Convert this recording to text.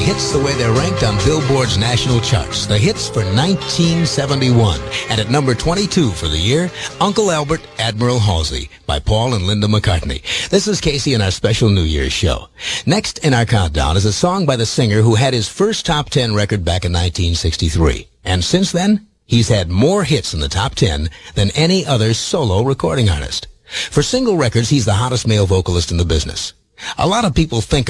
hits the way they're ranked on Billboard's national charts. The hits for 1971. And at number 22 for the year, Uncle Albert, Admiral Halsey by Paul and Linda McCartney. This is Casey and our special New Year's show. Next in our countdown is a song by the singer who had his first top 10 record back in 1963. And since then, he's had more hits in the top 10 than any other solo recording artist. For single records, he's the hottest male vocalist in the business. A lot of people think